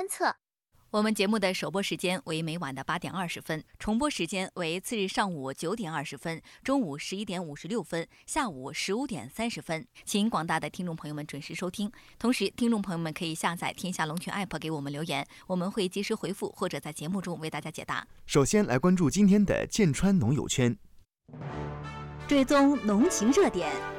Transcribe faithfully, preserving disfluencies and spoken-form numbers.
测。 我们节目的首播时间为每晚的八点二十分，重播时间为次日上午九点二十分、中午十一点五十六分、下午十五点三十分，请广大的听众朋友们准时收听。同时，听众朋友们可以下载天下龙泉 App 给我们留言，我们会及时回复或者在节目中为大家解答。 首先来关注今天的剑川农友圈， 追踪农情热点，